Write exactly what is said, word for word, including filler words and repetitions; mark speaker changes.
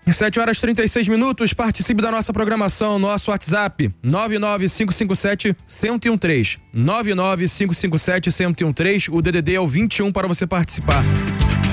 Speaker 1: sete horas e trinta e seis minutos, participe da nossa programação, nosso WhatsApp nove nove cinco cinco sete um zero um três, nove nove cinco cinco sete um zero um três, o D D D é o vinte e um para você participar.